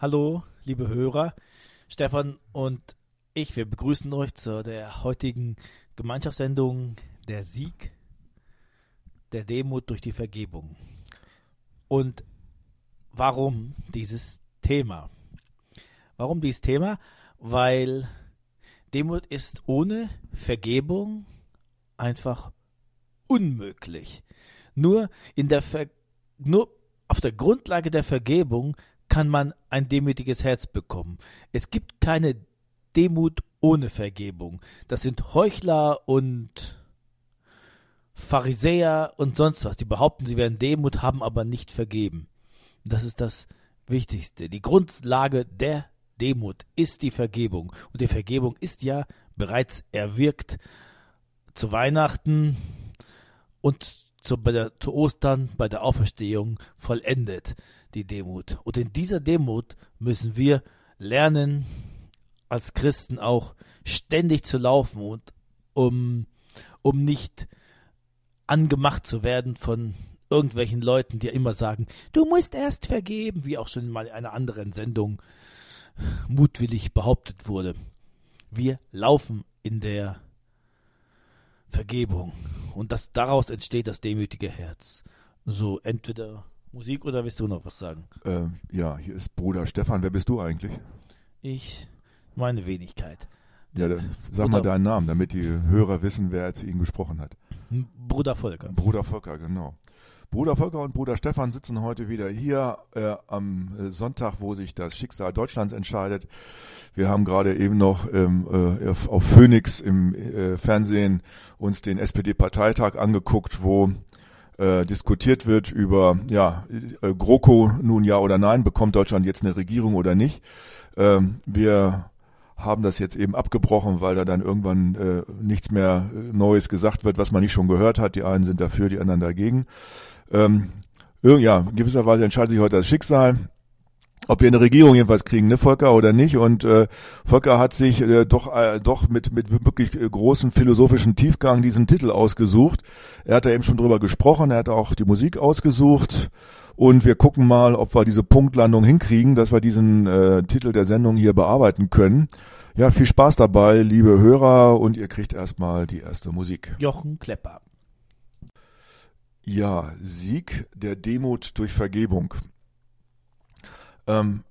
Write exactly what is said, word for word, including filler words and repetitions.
Hallo, liebe Hörer. Stefan und ich, wir begrüßen euch zu der heutigen Gemeinschaftssendung Der Sieg der Demut durch die Vergebung. Und warum dieses Thema? Warum dieses Thema? Weil Demut ist ohne Vergebung einfach unmöglich. Nur in der Ver- nur auf der Grundlage der Vergebung kann man ein demütiges Herz bekommen. Es gibt keine Demut ohne Vergebung. Das sind Heuchler und Pharisäer und sonst was. Die behaupten, sie wären Demut, haben aber nicht vergeben. Das ist das Wichtigste. Die Grundlage der Demut ist die Vergebung. Und die Vergebung ist ja bereits erwirkt zu Weihnachten und zu, bei der, zu Ostern, bei der Auferstehung vollendet, die Demut. Und in dieser Demut müssen wir lernen, als Christen auch ständig zu laufen, und um, um nicht angemacht zu werden von irgendwelchen Leuten, die immer sagen, du musst erst vergeben, wie auch schon mal in einer anderen Sendung mutwillig behauptet wurde. Wir laufen in der Vergebung und das, daraus entsteht das demütige Herz. So, entweder Musik oder willst du noch was sagen? Äh, ja, hier ist Bruder Stefan. Wer bist du eigentlich? Ich, meine Wenigkeit. Ja, da, sag mal deinen Namen, damit die Hörer wissen, wer zu Ihnen gesprochen hat. Bruder Volker. Bruder Volker, genau. Bruder Volker und Bruder Stefan sitzen heute wieder hier äh, am Sonntag, wo sich das Schicksal Deutschlands entscheidet. Wir haben gerade eben noch ähm, äh, auf, auf Phoenix im äh, Fernsehen uns den S P D-Parteitag angeguckt, wo äh, diskutiert wird über, ja, äh, GroKo, nun ja oder nein, bekommt Deutschland jetzt eine Regierung oder nicht. Ähm, wir haben das jetzt eben abgebrochen, weil da dann irgendwann äh, nichts mehr Neues gesagt wird, was man nicht schon gehört hat. Die einen sind dafür, die anderen dagegen. Ähm, ja, in gewisser Weise entscheidet sich heute das Schicksal, ob wir eine Regierung jedenfalls kriegen, ne, Volker, oder nicht. Und äh, Volker hat sich äh, doch äh, doch mit mit wirklich äh, großem philosophischen Tiefgang diesen Titel ausgesucht. Er hat da eben schon drüber gesprochen, er hat auch die Musik ausgesucht. Und wir gucken mal, ob wir diese Punktlandung hinkriegen, dass wir diesen äh, Titel der Sendung hier bearbeiten können. Ja, viel Spaß dabei, liebe Hörer, und ihr kriegt erstmal die erste Musik. Jochen Klepper. Ja, Sieg der Demut durch Vergebung. Ähm,